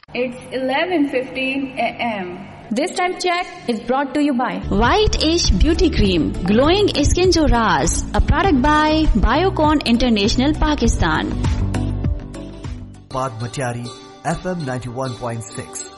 It's 11:15 a.m. This time check is brought to you by White-ish Beauty Cream, Glowing Skin Jo Raaz, a product by Biocon International, Pakistan. Padmachari FM 91.6